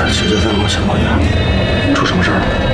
姐姐在门前抱怨，出什么事儿了？